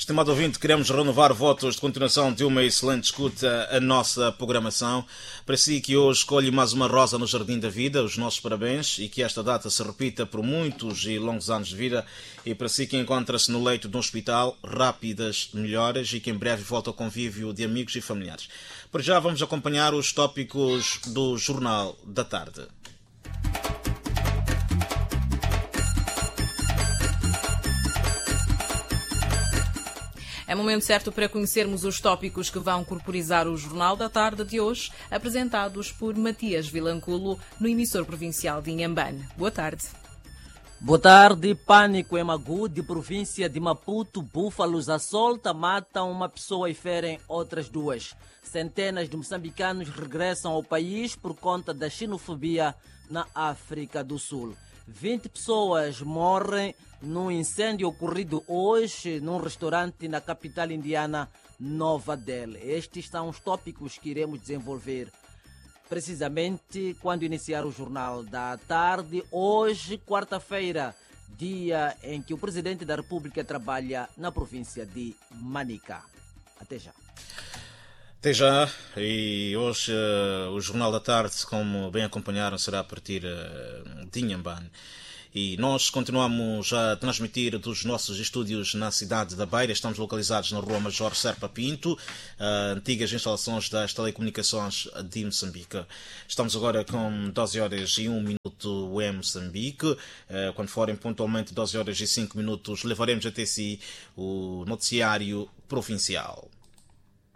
Estimado ouvinte, queremos renovar votos de continuação de uma excelente escuta à nossa programação. Para si que hoje escolhe mais uma rosa no Jardim da Vida, os nossos parabéns e que esta data se repita por muitos e longos anos de vida. E para si que encontra-se no leito de um hospital, rápidas melhoras e que em breve volta ao convívio de amigos e familiares. Por já vamos acompanhar os tópicos do Jornal da Tarde. É momento certo para conhecermos os tópicos que vão corporizar o Jornal da Tarde de hoje, apresentados por Matias Vilanculo, no emissor provincial de Inhambane. Boa tarde. Boa tarde. Pânico em Magude, província de Maputo. Búfalos assoltam, matam uma pessoa e ferem outras duas. Centenas de moçambicanos regressam ao país por conta da xenofobia na África do Sul. 20 pessoas morrem num incêndio ocorrido hoje num restaurante na capital indiana, Nova Delhi. Estes são os tópicos que iremos desenvolver precisamente quando iniciar o Jornal da Tarde. Hoje, quarta-feira, dia em que o Presidente da República trabalha na província de Manica. Até já. Até já, e hoje o Jornal da Tarde, como bem acompanharam, será a partir de Inhambane. E nós continuamos a transmitir dos nossos estúdios na cidade da Beira. Estamos localizados na Rua Major Serpa Pinto, antigas instalações das telecomunicações de Moçambique. Estamos agora com 12 horas e 1 minuto em Moçambique. Quando forem pontualmente 12 horas e 5 minutos, levaremos até si o noticiário provincial.